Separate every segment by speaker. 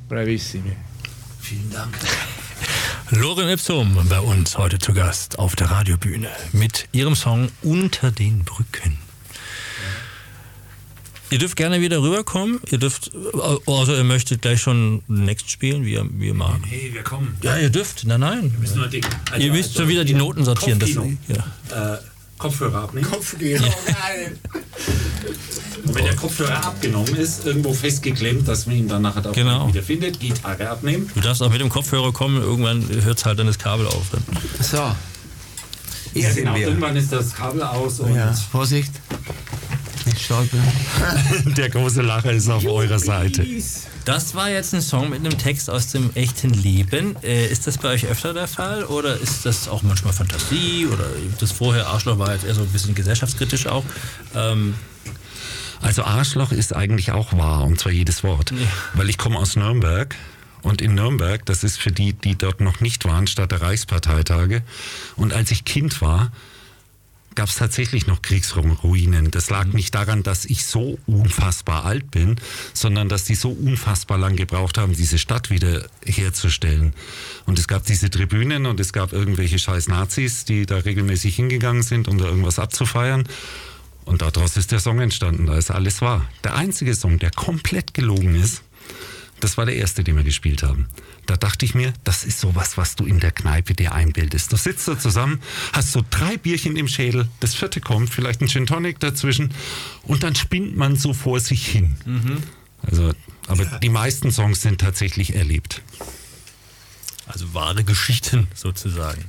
Speaker 1: Bravissimi.
Speaker 2: Vielen Dank.
Speaker 3: Lorem Ipsum bei uns heute zu Gast auf der Radiobühne mit ihrem Song Unter den Brücken. Ihr dürft gerne wieder rüberkommen. Ihr dürft, also ihr möchtet gleich schon Next spielen, wie ihr mag.
Speaker 2: Hey, wir kommen.
Speaker 3: Ja, ihr dürft. Nein. Ihr müsst schon wieder die Noten sortieren.
Speaker 2: Kopfhörer abnehmen.
Speaker 1: Kopfkino.
Speaker 2: Und wenn der Kopfhörer abgenommen ist, irgendwo festgeklemmt, dass man ihn dann nachher auch wieder findet, Gitarre abnehmen.
Speaker 3: Du darfst auch mit dem Kopfhörer kommen, irgendwann hört es halt dann das Kabel auf.
Speaker 1: So.
Speaker 2: Ja, genau, irgendwann ist das Kabel aus. Und
Speaker 1: Vorsicht. Nicht stolpern.
Speaker 4: Der große Lacher ist auf eurer Seite.
Speaker 3: Das war jetzt ein Song mit einem Text aus dem echten Leben. Ist das bei euch öfter der Fall oder ist das auch manchmal Fantasie? Oder das vorher Arschloch war jetzt eher so ein bisschen gesellschaftskritisch auch?
Speaker 4: Also Arschloch ist eigentlich auch wahr, und zwar jedes Wort. Ja. Weil ich komme aus Nürnberg. Und in Nürnberg, das ist für die dort noch nicht waren, Stadt der Reichsparteitage. Und als ich Kind war, gab es tatsächlich noch Kriegsruinen. Das lag nicht daran, dass ich so unfassbar alt bin, sondern dass die so unfassbar lang gebraucht haben, diese Stadt wieder herzustellen. Und es gab diese Tribünen und es gab irgendwelche scheiß Nazis, die da regelmäßig hingegangen sind, um da irgendwas abzufeiern. Und daraus ist der Song entstanden, da ist alles wahr. Der einzige Song, der komplett gelogen ist, das war der erste, den wir gespielt haben. Da dachte ich mir, das ist sowas, was du in der Kneipe dir einbildest. Du sitzt da zusammen, hast so 3 Bierchen im Schädel, das 4. kommt, vielleicht ein Gin Tonic dazwischen und dann spinnt man so vor sich hin. Also, aber die meisten Songs sind tatsächlich erlebt.
Speaker 3: Also wahre Geschichten sozusagen.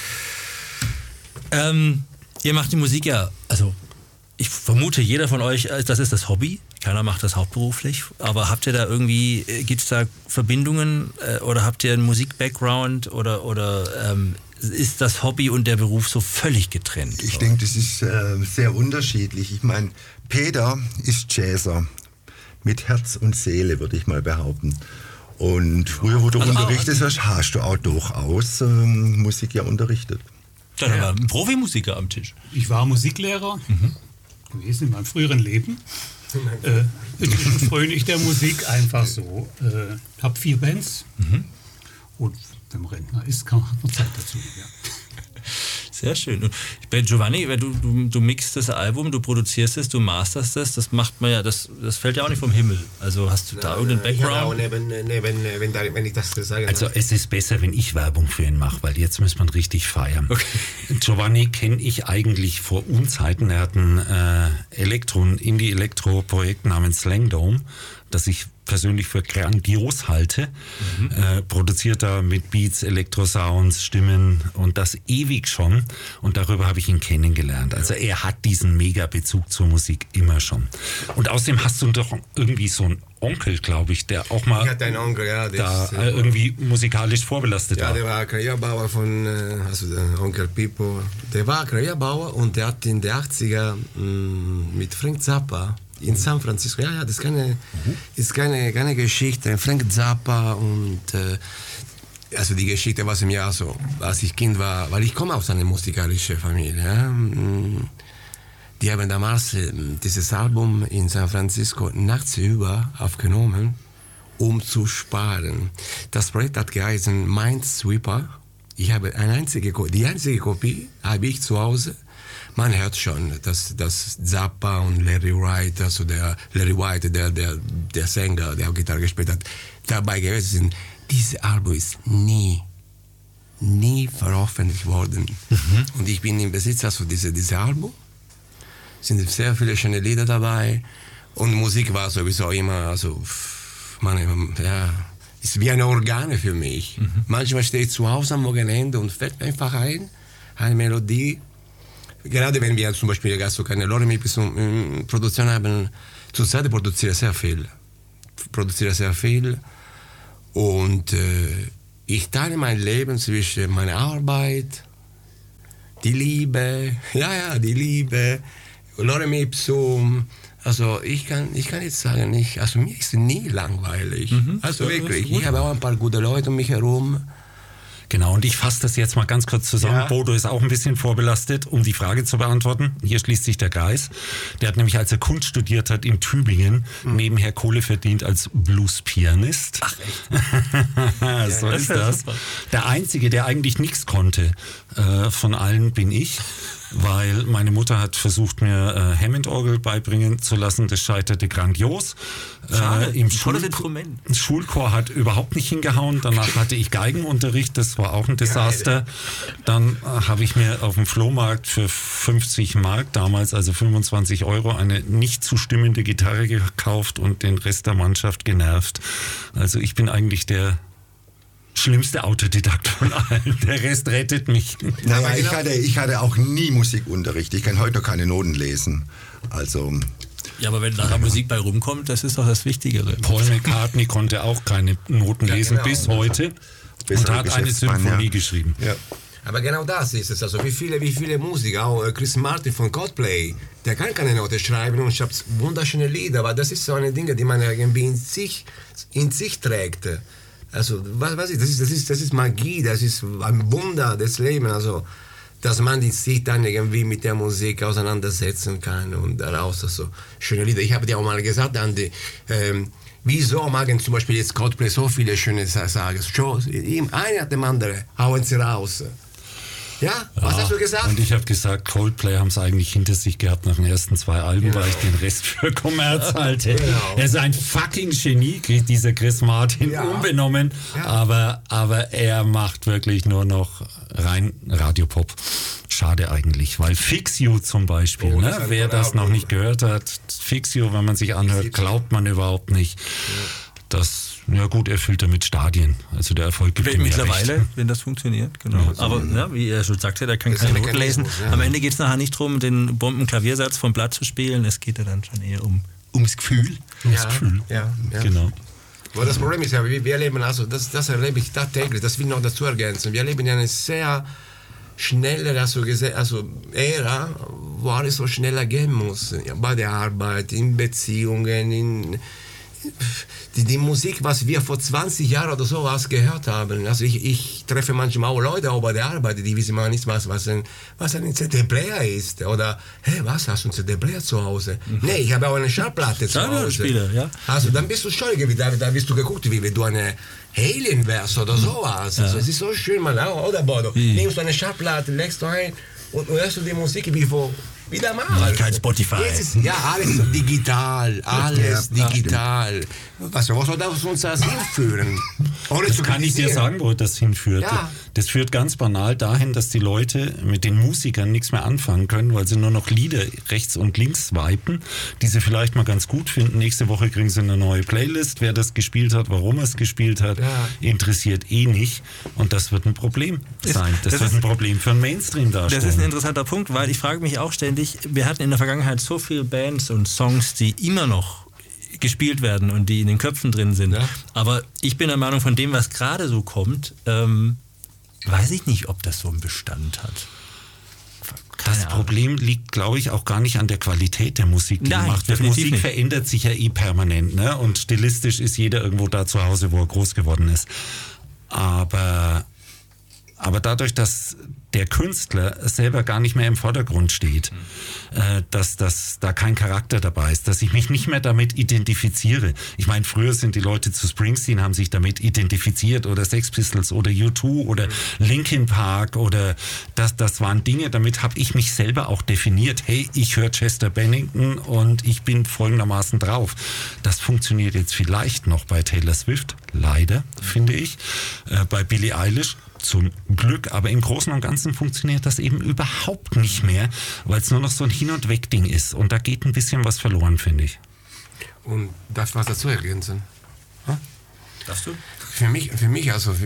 Speaker 3: Ihr macht die Musik ja, also ich vermute, jeder von euch, das ist das Hobby. Keiner macht das hauptberuflich. Aber habt ihr da irgendwie, gibt es da Verbindungen oder habt ihr einen Musik-Background oder ist das Hobby und der Beruf so völlig getrennt?
Speaker 5: Ich denke, das ist sehr unterschiedlich. Ich meine, Peter ist Jazzer mit Herz und Seele, würde ich mal behaupten. Und früher, wo du unterrichtet hast, hast du auch durchaus Musik ja unterrichtet.
Speaker 3: Dann war ein Profimusiker am Tisch.
Speaker 6: Ich war Musiklehrer gewesen in meinem früheren Leben. Inzwischen fröne ich der Musik einfach so. Habe 4 Bands. Und wenn man Rentner ist, hat man Zeit dazu. Ja.
Speaker 3: Sehr schön. Und bei Giovanni, du mixt das Album, du produzierst es, du masterst es, das macht man ja, das fällt ja auch nicht vom Himmel. Also hast du da irgendeinen Background?
Speaker 1: Wenn ich das sagen
Speaker 4: Also es ist besser, wenn ich Werbung für ihn mache, weil jetzt muss man richtig feiern.
Speaker 3: Okay.
Speaker 4: Giovanni kenne ich eigentlich vor Unzeiten. Er hat ein Indie-Elektro-Projekt namens Slangdome, das ich persönlich für grandios halte. Produziert da mit Beats, Elektrosounds, Stimmen und das ewig schon. Und darüber habe ich ihn kennengelernt. Also er hat diesen Mega-Bezug zur Musik immer schon. Und außerdem hast du doch irgendwie so einen Onkel, glaube ich, der auch mal
Speaker 1: Onkel,
Speaker 4: da irgendwie musikalisch vorbelastet war.
Speaker 1: Ja, der war Klavierbauer von, also der Onkel Pippo. Der war Klavierbauer und der hat in den 80er mit Frank Zappa in San Francisco, das ist keine Geschichte. Frank Zappa und also die Geschichte, was mir so, als ich Kind war, weil ich komme aus einer musikalischen Familie. Die haben damals dieses Album in San Francisco nachts über aufgenommen, um zu sparen. Das Projekt hat geheißen Mindsweeper. Ich habe die einzige Kopie habe ich zu Hause. Man hört schon, dass Zappa und Larry Wright, also der Sänger, der auch Gitarre gespielt hat, dabei gewesen sind. Dieses Album ist nie veröffentlicht worden. Und ich bin im Besitz also dieses Album. Es sind sehr viele schöne Lieder dabei. Und Musik war sowieso immer, also, ist wie eine Organe für mich. Manchmal stehe ich zu Hause am Wochenende und fällt mir einfach ein, eine Melodie. Gerade wenn wir zum Beispiel keine Lorem Ipsum Produktion haben, zurzeit produziere ich sehr viel. Und ich teile mein Leben zwischen meiner Arbeit, die Liebe, Lorem Ipsum. Also ich kann jetzt sagen, mir ist nie langweilig. Also wirklich, ich habe auch ein paar gute Leute um mich herum.
Speaker 4: Genau, und ich fasse das jetzt mal ganz kurz zusammen.
Speaker 1: Ja.
Speaker 4: Bodo ist auch ein bisschen vorbelastet, um die Frage zu beantworten. Hier schließt sich der Kreis. Der hat nämlich, als er Kunst studiert hat in Tübingen, nebenher Kohle verdient als Blues-Pianist. Ach echt? So ist das. Super. Der Einzige, der eigentlich nichts konnte von allen, bin ich. Weil meine Mutter hat versucht, mir Hammond-Orgel beibringen zu lassen. Das scheiterte grandios. Im Schulchor hat überhaupt nicht hingehauen. Danach hatte ich Geigenunterricht. Das war auch ein Desaster. Dann habe ich mir auf dem Flohmarkt für 50 Mark, damals also 25 €, eine nicht zu stimmende Gitarre gekauft und den Rest der Mannschaft genervt. Also ich bin eigentlich der schlimmste Autodidakt von allen. Der Rest rettet mich.
Speaker 5: Naja, ich hatte auch nie Musikunterricht. Ich kann heute noch keine Noten lesen. Also...
Speaker 3: Ja, aber wenn nachher Musik bei rumkommt, das ist doch das Wichtigere.
Speaker 4: Paul McCartney konnte auch keine Noten lesen bis heute und hat eine Symphonie geschrieben.
Speaker 1: Ja. Aber genau das ist es. Also wie viele Musiker, auch Chris Martin von Coldplay, der kann keine Note schreiben und schreibt wunderschöne Lieder, aber das ist so eine Dinge, die man irgendwie in sich trägt. Also, was ist, das ist Magie, das ist ein Wunder des Lebens, also, dass man sich dann irgendwie mit der Musik auseinandersetzen kann und daraus so schöne Lieder. Ich habe dir auch mal gesagt, Andi, wieso machen zum Beispiel jetzt Coldplay so viele schöne Sagen? Einer nach dem anderen hauen sie raus. Ja, was hast du gesagt?
Speaker 4: Und ich habe gesagt, Coldplay haben es eigentlich hinter sich gehabt nach den ersten 2 Alben, weil ich den Rest für Kommerz halte. Genau. Er ist ein fucking Genie, dieser Chris Martin, unbenommen, aber er macht wirklich nur noch rein Radiopop. Schade eigentlich, weil Fix You zum Beispiel, wer das noch nicht gehört hat, Fix You, wenn man sich anhört, glaubt man überhaupt nicht. Ja gut, er füllt damit Stadien. Also der Erfolg gibt ihm
Speaker 3: mittlerweile,
Speaker 4: recht.
Speaker 3: wenn das funktioniert, genau. Ja, aber wie er schon sagte, der kann keine Noten lesen. Ja. Am Ende geht es nachher nicht darum, den Bombenklaviersatz vom Blatt zu spielen. Es geht ja dann schon eher ums Gefühl.
Speaker 1: Ja.
Speaker 4: Genau.
Speaker 1: Aber das Problem ist ja, wir erleben, also das erlebe ich tagtäglich, das will ich noch dazu ergänzen. Wir leben in einer sehr schnelleren Ära, wo alles so schneller gehen muss. Bei der Arbeit, in Beziehungen, die Musik, was wir vor 20 Jahren oder sowas gehört haben. Also ich treffe manchmal auch Leute auch bei der Arbeit, die wissen mal nicht, was ein CD-Player ist. Oder, hey, was, hast du einen CD-Player zu Hause? Nee, ich habe auch eine Schallplatte zu Hause.
Speaker 3: Ja.
Speaker 1: Also dann bist du schon, da bist du geguckt, wie du eine Alien wärst oder sowas. Also es ist so schön, man, oder Bodo, nimmst du eine Schallplatte, legst du ein und hörst du die Musik wie damals.
Speaker 3: Kein Spotify.
Speaker 1: Alles digital, digital. Wo soll das uns hinführen?
Speaker 4: Das kann ich dir sagen, wo das hinführt.
Speaker 1: Ja.
Speaker 4: Das führt ganz banal dahin, dass die Leute mit den Musikern nichts mehr anfangen können, weil sie nur noch Lieder rechts und links swipen, die sie vielleicht mal ganz gut finden. Nächste Woche kriegen sie eine neue Playlist. Wer das gespielt hat, warum er es gespielt hat, interessiert nicht. Und das wird ein Problem sein. Das wird ein Problem für den Mainstream darstellen.
Speaker 3: Das ist ein interessanter Punkt, weil ich frage mich auch ständig, wir hatten in der Vergangenheit so viele Bands und Songs, die immer noch gespielt werden und die in den Köpfen drin sind. Ja. Aber ich bin der Meinung, von dem, was gerade so kommt, weiß ich nicht, ob das so einen Bestand hat.
Speaker 4: Das Problem liegt, glaube ich, auch gar nicht an der Qualität der Musik, die gemacht wird. Musik nicht. Verändert sich ja permanent, ne? Und stilistisch ist jeder irgendwo da zu Hause, wo er groß geworden ist. Aber dadurch, dass der Künstler selber gar nicht mehr im Vordergrund steht, dass da kein Charakter dabei ist, dass ich mich nicht mehr damit identifiziere. Ich meine, früher sind die Leute zu Springsteen, haben sich damit identifiziert, oder Sex Pistols oder U2 oder Linkin Park, oder das waren Dinge, damit habe ich mich selber auch definiert. Hey, ich höre Chester Bennington und ich bin folgendermaßen drauf. Das funktioniert jetzt vielleicht noch bei Taylor Swift, leider, finde ich, bei Billie Eilish zum Glück, aber im Großen und Ganzen funktioniert das eben überhaupt nicht mehr, weil es nur noch so ein Hin- und Weg-Ding ist, und da geht ein bisschen was verloren, finde ich.
Speaker 1: Und darf ich was dazu ergänzen?
Speaker 3: Darfst du?
Speaker 1: Für mich also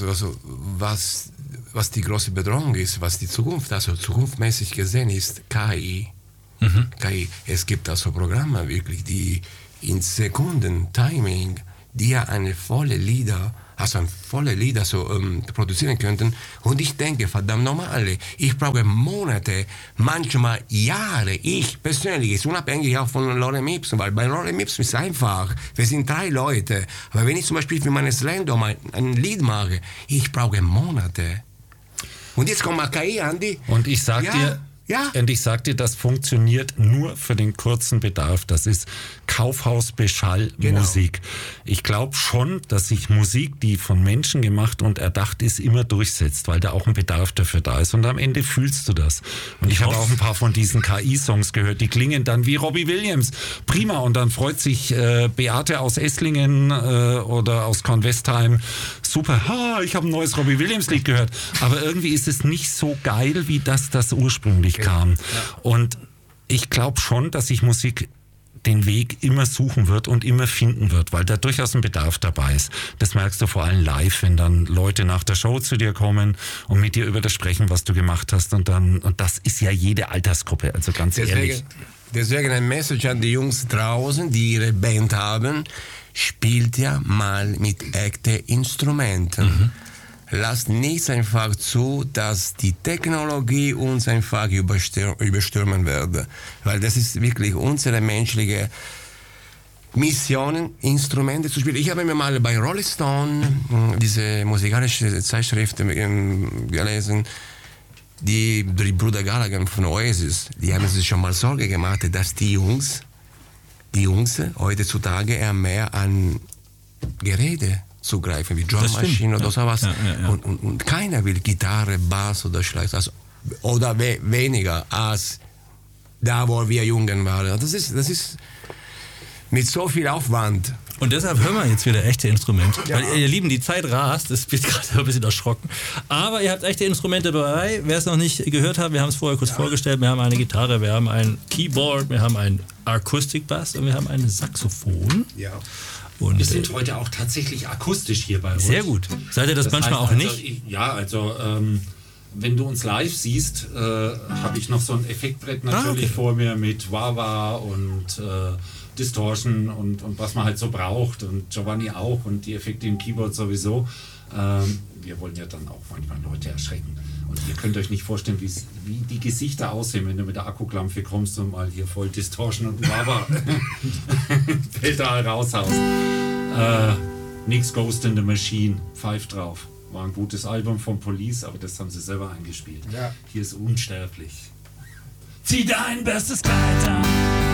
Speaker 1: was die große Bedrohung ist, was die Zukunft, also zukunftsmäßig gesehen ist, KI. KI. Es gibt also Programme wirklich, die in Sekunden Timing dir eine volle Lieder also ein volle Lieder so produzieren könnten. Und ich denke, verdammt nochmal, ich brauche Monate, manchmal Jahre. Ich persönlich, ist unabhängig auch von Lorem Ipsum, weil bei Lorem Ipsum ist es einfach. Wir sind 3 Leute. Aber wenn ich zum Beispiel für meine Slam-Dom ein Lied mache, ich brauche Monate. Und jetzt kommt KI, Andi.
Speaker 4: Und ich sag dir, und ich sag dir, das funktioniert nur für den kurzen Bedarf. Das ist Kaufhausbeschallmusik. Genau. Ich glaube schon, dass sich Musik, die von Menschen gemacht und erdacht ist, immer durchsetzt, weil da auch ein Bedarf dafür da ist. Und am Ende fühlst du das. Und ich habe auch ein paar von diesen KI-Songs gehört, die klingen dann wie Robbie Williams. Prima. Und dann freut sich Beate aus Esslingen oder aus Kornwestheim. Super, ich habe ein neues Robbie Williams-Lied gehört. Aber irgendwie ist es nicht so geil, wie das ursprünglich kam. Ja. Und ich glaube schon, dass sich Musik den Weg immer suchen wird und immer finden wird, weil da durchaus ein Bedarf dabei ist. Das merkst du vor allem live, wenn dann Leute nach der Show zu dir kommen und mit dir über das sprechen, was du gemacht hast. Und das ist ja jede Altersgruppe, also ganz ehrlich.
Speaker 1: Deswegen ein Message an die Jungs draußen, die ihre Band haben. Spielt ja mal mit echten Instrumenten. Lasst nichts einfach zu, dass die Technologie uns einfach überstürmen wird. Weil das ist wirklich unsere menschliche Mission, Instrumente zu spielen. Ich habe mir mal bei Rolling Stone diese musikalische Zeitschrift gelesen, die Brüder Gallagher von Oasis, die haben sich schon mal Sorge gemacht, dass die Jungs heutzutage eher mehr an Geräte zugreifen, wie Drum Machine oder sowas. Ja. Und keiner will Gitarre, Bass oder Schlagzeug, also, oder weniger als da, wo wir Jungen waren. Das ist mit so viel Aufwand.
Speaker 3: Und deshalb hören wir jetzt wieder echte Instrumente. Ja. Weil ihr Lieben, die Zeit rast, das wird gerade ein bisschen erschrocken. Aber ihr habt echte Instrumente dabei. Wer es noch nicht gehört hat, wir haben es vorher kurz vorgestellt. Wir haben eine Gitarre, wir haben ein Keyboard, wir haben einen Akustikbass und wir haben ein Saxophon.
Speaker 2: Ja. Und wir sind heute auch tatsächlich akustisch hier bei uns.
Speaker 3: Sehr gut. Seid ihr das manchmal auch nicht?
Speaker 2: Wenn du uns live siehst, habe ich noch so ein Effektbrett natürlich vor mir mit Wah-Wah und Distortion und was man halt so braucht und Giovanni auch und die Effekte im Keyboard sowieso. Wir wollen ja dann auch manchmal Leute erschrecken. Und ihr könnt euch nicht vorstellen, wie die Gesichter aussehen, wenn du mit der Akkuklampe kommst und mal hier voll Distortion und Wah-Wah Pedal raushaust. Nix Ghost in the Machine, Pfeif drauf. War ein gutes Album von Police, aber das haben sie selber eingespielt. Ja. Hier ist unsterblich. Zieh dein bestes Kleid an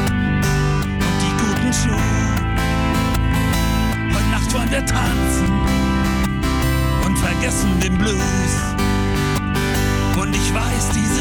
Speaker 2: und die guten Schuhe. Heute Nacht wollen wir tanzen und vergessen den Blues. Und ich weiß, diese